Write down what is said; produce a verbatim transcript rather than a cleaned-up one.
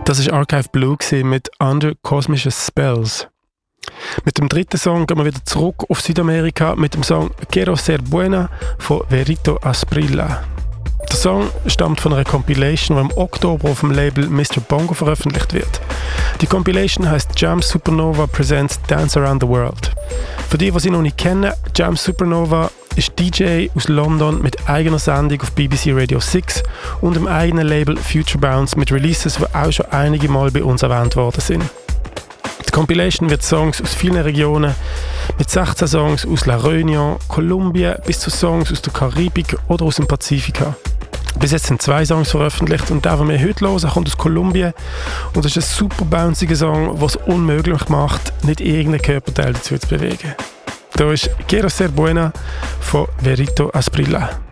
Das ist Archive Blue mit Under Cosmische Spells. Mit dem dritten Song gehen wir wieder zurück auf Südamerika mit dem Song Quiero Ser Buena von Verito Asprilla. Der Song stammt von einer Compilation, die im Oktober auf dem Label Mister Bongo veröffentlicht wird. Die Compilation heißt Jam Supernova Presents Dance Around the World. Für die, die sie noch nicht kennen, Jam Supernova ist D J aus London mit eigener Sendung auf B B C Radio six und dem eigenen Label Future Bounce mit Releases, die auch schon einige Mal bei uns erwähnt worden sind. Die Compilation wird Songs aus vielen Regionen, mit sechzehn Songs aus La Réunion, Kolumbien bis zu Songs aus der Karibik oder aus dem Pazifika. Bis jetzt sind zwei Songs veröffentlicht und der, den wir heute hören, kommt aus Kolumbien und das ist ein super bounciger Song, der es unmöglich macht, nicht irgendeinen Körperteil dazu zu bewegen. Da ist Quiero Ser Buena von Verito Asprilla.